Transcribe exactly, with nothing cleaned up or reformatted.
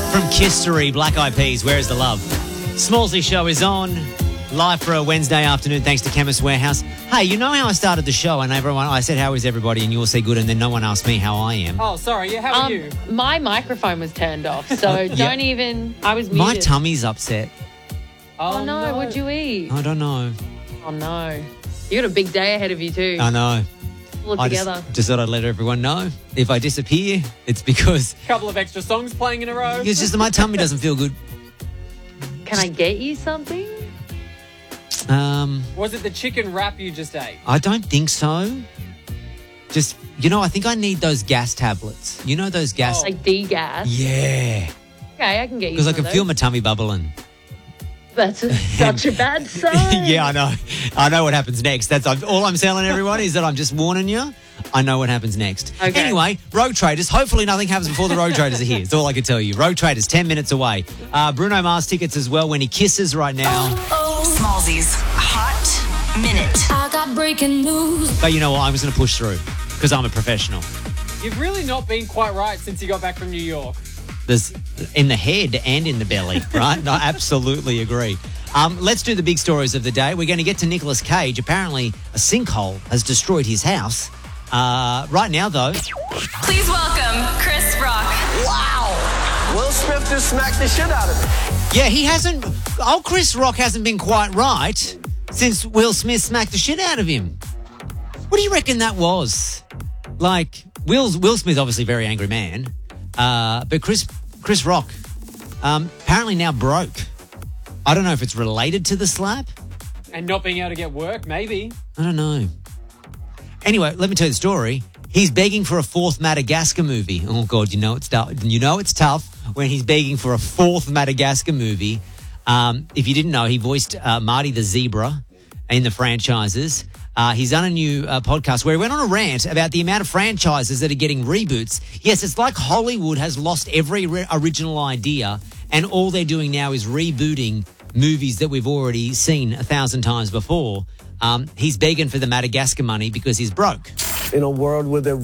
From Kistery, Black Eyed Peas, Where is the Love? Smallsy Show is on, live for a Wednesday afternoon thanks to Chemist Warehouse. Hey, you know how I started the show and everyone, I said, how is everybody? And you all say good, and then no one asked me how I am. Oh, sorry. Yeah, how are Um, you? my microphone was turned off, so Yeah. don't even. I was muted. My tummy's upset. Oh, no, what'd you eat? I don't know. Oh no, you got a big day ahead of you too. I know. Pull it I together. just, just thought I'd let everyone know. If I disappear, it's because Couple of extra songs playing in a row. it's just that my tummy doesn't feel good. Can I get you something? Um, Was it the chicken wrap you just ate? I don't think so. Just, you know, I think I need those gas tablets. You know those gas... Oh. Like degas? Yeah. Okay, I can get you. Because I some can of feel those. my tummy bubbling. That's a, such a bad sign. Yeah, I know. I know what happens next. That's all I'm telling everyone is that I'm just warning you. I know what happens next. Okay. Anyway, Road Traders. Hopefully nothing happens before the Road Traders are here. That's all I can tell you. Road Traders, ten minutes away. Uh, Bruno Mars tickets as well when he kisses right now. Smallsy's Hot Minute. I got breaking news. But you know what? I'm just going to push through because I'm a professional. You've really not been quite right since you got back from New York. There's in the head and in the belly, right? I absolutely agree. Um, let's do the big stories of the day. We're going to get to Nicolas Cage. Apparently, a sinkhole has destroyed his house. Uh, right now, though, Please welcome Chris Rock. Wow! Will Smith just smacked the shit out of me. yeah, he hasn't. Oh, Chris Rock hasn't been quite right since Will Smith smacked the shit out of him. What do you reckon that was? Like, Will's, Will Smith's obviously a very angry man, uh, but Chris Chris Rock um, apparently now broke. I don't know if it's related to the slap. And not being able to get work, maybe. I don't know. Anyway, let me tell you the story. He's begging for a fourth Madagascar movie. Oh God, you know it's tough. You know it's tough when he's begging for a fourth Madagascar movie. Um, if you didn't know, he voiced uh, Marty the Zebra in the franchises. Uh, he's done a new uh, podcast where he went on a rant about the amount of franchises that are getting reboots. Yes, it's like Hollywood has lost every re- original idea, and all they're doing now is rebooting movies that we've already seen a thousand times before. Um, he's begging for the Madagascar money because he's broke. In a world where there